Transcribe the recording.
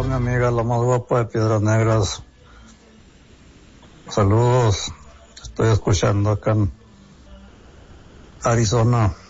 Hola, mi amiga, la más guapa de Piedras Negras. Saludos. Te estoy escuchando acá en Arizona.